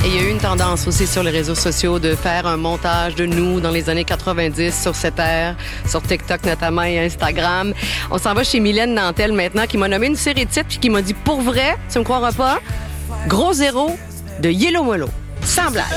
il y a eu une tendance aussi sur les réseaux sociaux de faire un montage de nous dans les années 90 sur cette ère, sur TikTok notamment et Instagram. On s'en va chez Mylène Nantel maintenant, qui m'a nommé une série de titres puis qui m'a dit, pour vrai, tu me croiras pas, Gros Zéro de Yellow Molo. Sans blague.